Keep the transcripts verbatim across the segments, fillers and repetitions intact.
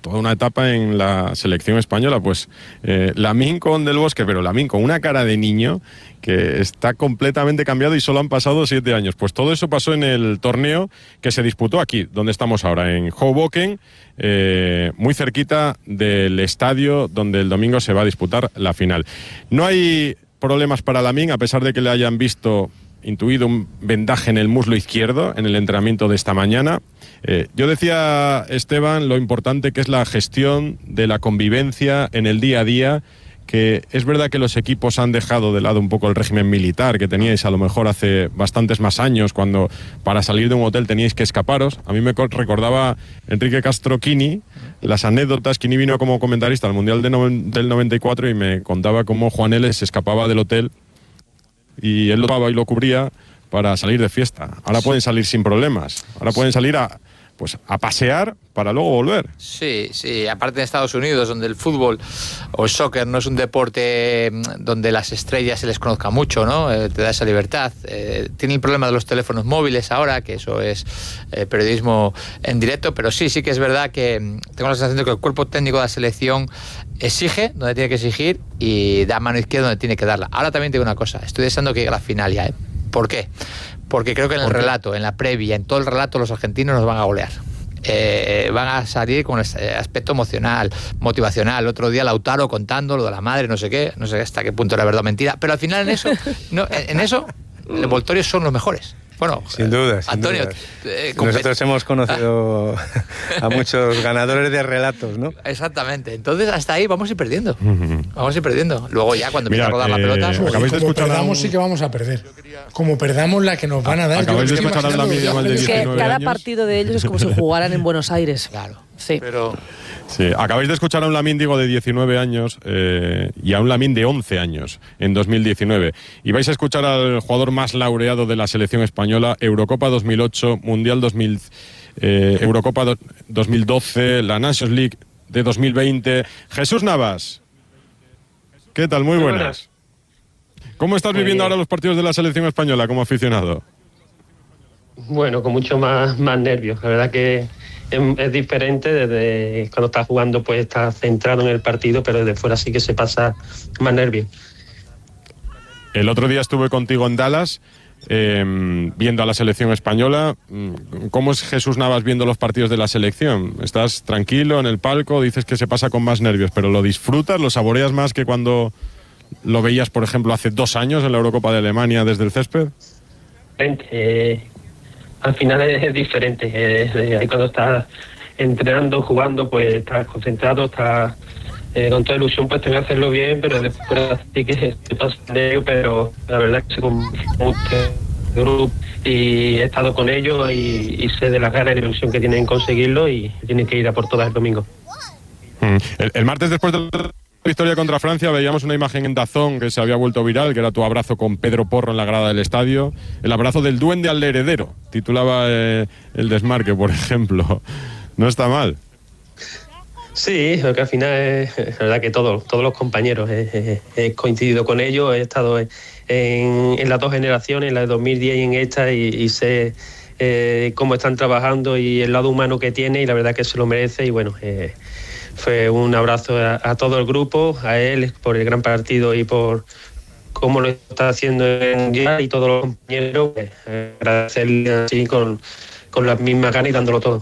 toda una etapa en la selección española. Pues eh, Lamine con Del Bosque, pero Lamine con una cara de niño que está completamente cambiado y solo han pasado siete años. Pues todo eso pasó en el torneo que se disputó aquí, donde estamos ahora, en Hoboken, eh, muy cerquita del estadio donde el domingo se va a disputar la final. No hay problemas para Lamine, a pesar de que le hayan visto intuido un vendaje en el muslo izquierdo en el entrenamiento de esta mañana. Eh, yo decía, Esteban, lo importante que es la gestión de la convivencia en el día a día, que es verdad que los equipos han dejado de lado un poco el régimen militar que teníais a lo mejor hace bastantes más años, cuando para salir de un hotel teníais que escaparos. A mí me recordaba Enrique Castro Quini las anécdotas. Quini vino como comentarista al Mundial de no, del noventa y cuatro y me contaba cómo Juan L. se escapaba del hotel y él lo tapaba y lo cubría para salir de fiesta. Ahora pueden salir sin problemas. Ahora pueden salir a... pues a pasear para luego volver. Sí, sí, aparte de Estados Unidos, donde el fútbol o el soccer no es un deporte donde las estrellas se les conozca mucho, ¿no? Eh, te da esa libertad. Eh, tiene el problema de los teléfonos móviles ahora, que eso es eh, periodismo en directo, pero sí, sí que es verdad que tengo la sensación de que el cuerpo técnico de la selección exige donde tiene que exigir y da mano izquierda donde tiene que darla. Ahora también te digo una cosa, estoy deseando que llegue la final ya, ¿eh? ¿Por qué? Porque creo que en el relato, en la previa, en todo el relato, los argentinos nos van a golear. Eh, van a salir con ese aspecto emocional, motivacional. Otro día Lautaro contando lo de la madre, no sé qué, no sé hasta qué punto era verdad o mentira, pero al final en eso, no, en eso, los envoltorios son los mejores. Bueno, sin duda, sin Antonio, duda. Eh, nosotros hemos conocido a muchos ganadores de relatos, ¿no? Exactamente. Entonces hasta ahí vamos a ir perdiendo. Vamos a ir perdiendo. Luego ya cuando empieza a rodar eh, la pelota, pues, acabáis de como escuchar perdamos un... sí que vamos a perder. Como perdamos la que nos van a dar. Acabáis de escuchar a Lamine Yamal de Es que diecinueve cada años. partido de ellos es como si jugaran en Buenos Aires. Claro. Sí. Pero Sí, acabáis de escuchar a un Lamine, digo, de diecinueve años eh, y a un Lamine de once años en dos mil diecinueve. Y vais a escuchar al jugador más laureado de la selección española, Eurocopa dos mil ocho, Mundial dos mil, eh, Eurocopa do, dos mil doce, la Nations League de dos mil veinte. Jesús Navas, ¿qué tal? Muy buenas. ¿Cómo estás Muy viviendo bien. ahora los partidos de la selección española como aficionado? Bueno, con mucho más, más nervios. La verdad que es, es diferente. Desde cuando estás jugando pues estás centrado en el partido, pero desde fuera sí que se pasa más nervios. El otro día estuve contigo en Dallas eh, viendo a la selección española. ¿Cómo es Jesús Navas viendo los partidos de la selección? ¿Estás tranquilo en el palco? Dices que se pasa con más nervios, pero ¿lo disfrutas? ¿Lo saboreas más que cuando lo veías, por ejemplo, hace dos años en la Eurocopa de Alemania desde el césped? Eh, al final es, es diferente. Eh, ahí cuando estás entrenando, jugando, pues estás concentrado, estás eh, con toda ilusión, pues tengo que hacerlo bien, pero después sí que te pasa nervio, pero la verdad es que se convierte en grupo y he estado con ellos y, y sé de las ganas y la ilusión que tienen en conseguirlo y tienen que ir a por todas el domingo. El, el martes, después de la victoria contra Francia, veíamos una imagen en DAZN que se había vuelto viral, que era tu abrazo con Pedro Porro en la grada del estadio. El abrazo del duende al heredero, titulaba eh, el Desmarque, por ejemplo. No está mal. Sí, porque al final es, es verdad que todos, todos los compañeros, he, he, he coincidido con ellos, he estado en, en las dos generaciones, en la de dos mil diez y en esta, y, y sé eh, cómo están trabajando y el lado humano que tiene, y la verdad que se lo merece. Y bueno, eh, fue un abrazo a, a todo el grupo, a él por el gran partido y por cómo lo está haciendo en día, y todos los compañeros, pues, agradecerle así con, con las mismas ganas y dándolo todo.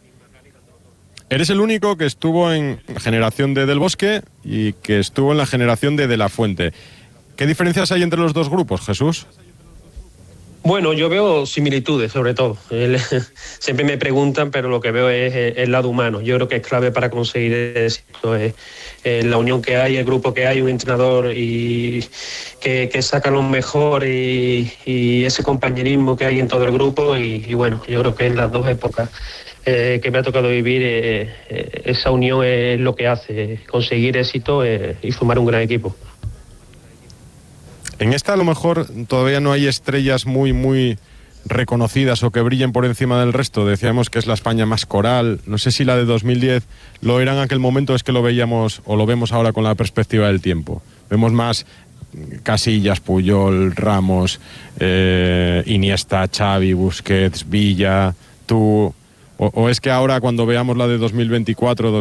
Eres el único que estuvo en la generación de Del Bosque y que estuvo en la generación de De la Fuente. ¿Qué diferencias hay entre los dos grupos, Jesús? Bueno, yo veo similitudes, sobre todo. El, siempre me preguntan, pero lo que veo es el lado humano. Yo creo que es clave para conseguir éxito. Es, es la unión que hay, el grupo que hay, un entrenador y que, que saca lo mejor y, y ese compañerismo que hay en todo el grupo. Y, y bueno, yo creo que en las dos épocas eh, que me ha tocado vivir, eh, eh, esa unión es lo que hace conseguir éxito eh, y formar un gran equipo. En esta a lo mejor todavía no hay estrellas muy, muy reconocidas o que brillen por encima del resto. Decíamos que es la España más coral. No sé si la de dos mil diez lo era en aquel momento, es que lo veíamos o lo vemos ahora con la perspectiva del tiempo. Vemos más Casillas, Puyol, Ramos, eh, Iniesta, Xavi, Busquets, Villa, tú... O, o es que ahora cuando veamos la de dos mil veinticuatro...